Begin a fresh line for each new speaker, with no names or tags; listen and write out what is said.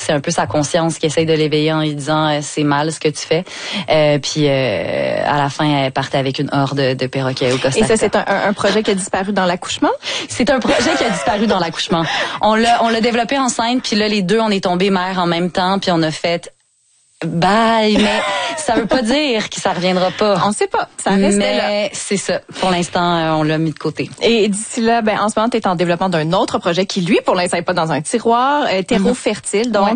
c'est un peu sa conscience qui essaye de l'éveiller en lui disant c'est mal ce que tu fais. Puis à la fin, elle partait avec une horde de perroquets au Costa Rica.
Et ça, c'est un projet qui a disparu dans l'accouchement?
C'est un projet qui a disparu dans l'accouchement. On l'a développé enceinte, puis là, les deux, on est tombés mères en même temps, puis on a fait bye, mais ça veut pas dire que ça reviendra pas.
On sait pas, ça reste là.
Mais c'est ça. Pour l'instant, on l'a mis de côté.
Et d'ici là, en ce moment, tu es en développement d'un autre projet qui, lui, pour l'instant, n'est pas dans un tiroir, terreau fertile, donc.